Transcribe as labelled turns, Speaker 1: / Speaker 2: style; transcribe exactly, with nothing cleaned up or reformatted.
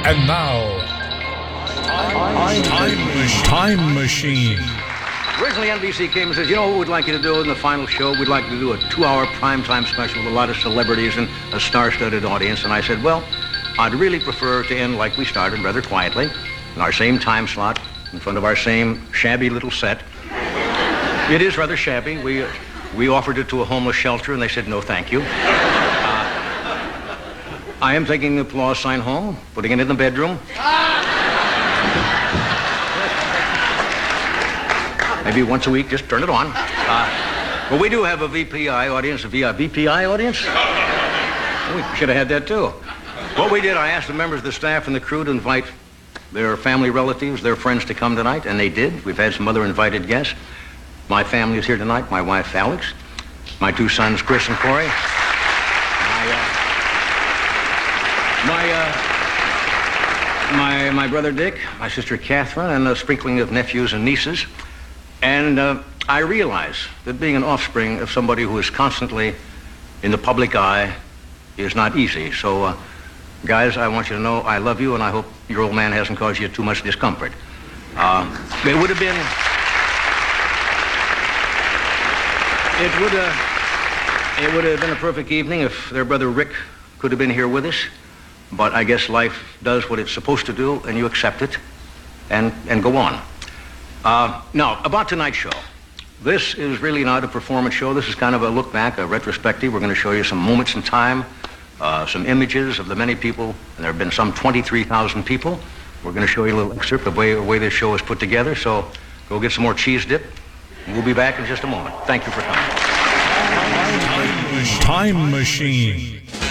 Speaker 1: And now, Time Machine. Time Machine.
Speaker 2: Originally, N B C came and said, you know what we'd like you to do in the final show? We'd like to do a two-hour primetime special with a lot of celebrities and a star-studded audience. And I said, well, I'd really prefer to end like we started, rather quietly, in our same time slot, in front of our same shabby little set. It is rather shabby. We, uh, we offered it to a homeless shelter, and they said, no, thank you. Uh, I am taking the applause sign home, putting it in the bedroom. Maybe once a week, just turn it on. Uh, but we do have a V P I audience, a V P I audience. We should have had that, too. What we did, I asked the members of the staff and the crew to invite their family relatives, their friends to come tonight, and they did. We've had some other invited guests. My family is here tonight, my wife, Alex, my two sons, Chris and Corey, my, uh, my, uh, my, my brother, Dick, my sister, Catherine, and a sprinkling of nephews and nieces. And uh, I realize that being an offspring of somebody who is constantly in the public eye is not easy. So, uh, guys, I want you to know I love you, and I hope your old man hasn't caused you too much discomfort. Uh, it would have been... It would have... It would have been a perfect evening if their brother Rick could have been here with us. But I guess life does what it's supposed to do, and you accept it and, and go on. Uh, now, about tonight's show. This is really not a performance show. This is kind of a look back, a retrospective. We're going to show you some moments in time, uh, some images of the many people, and there have been some twenty-three thousand people. We're going to show you a little excerpt of the way, the way this show is put together, so go get some more cheese dip, and we'll be back in just a moment. Thank you for coming.
Speaker 1: Time Machine.